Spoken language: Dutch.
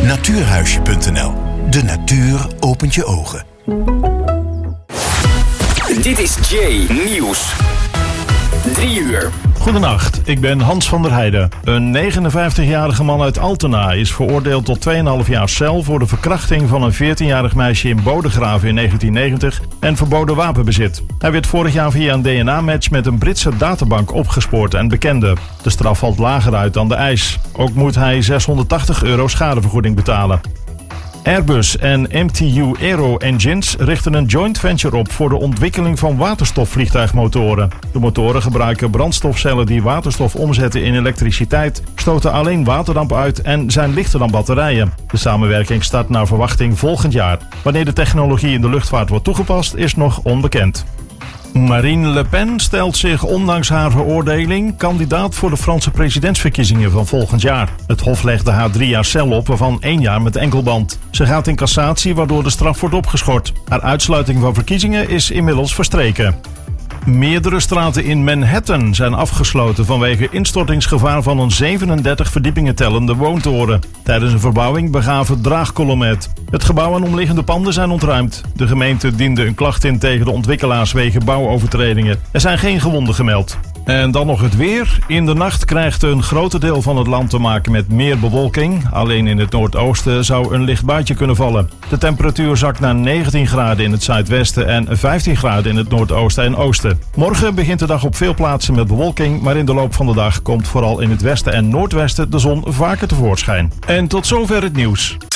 Natuurhuisje.nl. De natuur opent je ogen. Dit is Jay Nieuws. 3 uur. Goedenacht, ik ben Hans van der Heijden. Een 59-jarige man uit Altena is veroordeeld tot 2,5 jaar cel voor de verkrachting van een 14-jarig meisje in Bodegraven in 1990 en verboden wapenbezit. Hij werd vorig jaar via een DNA-match met een Britse databank opgespoord en bekende. De straf valt lager uit dan de eis. Ook moet hij €680 schadevergoeding betalen. Airbus en MTU Aero Engines richten een joint venture op voor de ontwikkeling van waterstofvliegtuigmotoren. De motoren gebruiken brandstofcellen die waterstof omzetten in elektriciteit, stoten alleen waterdamp uit en zijn lichter dan batterijen. De samenwerking start naar verwachting volgend jaar. Wanneer de technologie in de luchtvaart wordt toegepast is nog onbekend. Marine Le Pen stelt zich ondanks haar veroordeling kandidaat voor de Franse presidentsverkiezingen van volgend jaar. Het Hof legde haar 3 jaar cel op, waarvan 1 jaar met enkelband. Ze gaat in cassatie, waardoor de straf wordt opgeschort. Haar uitsluiting van verkiezingen is inmiddels verstreken. Meerdere straten in Manhattan zijn afgesloten vanwege instortingsgevaar van een 37 verdiepingen tellende woontoren. Tijdens een verbouwing begaven draagkolommen het. Het gebouw en omliggende panden zijn ontruimd. De gemeente diende een klacht in tegen de ontwikkelaars wegen bouwovertredingen. Er zijn geen gewonden gemeld. En dan nog het weer. In de nacht krijgt een grote deel van het land te maken met meer bewolking. Alleen in het noordoosten zou een licht buitje kunnen vallen. De temperatuur zakt naar 19 graden in het zuidwesten en 15 graden in het noordoosten en oosten. Morgen begint de dag op veel plaatsen met bewolking, maar in de loop van de dag komt vooral in het westen en noordwesten de zon vaker tevoorschijn. En tot zover het nieuws.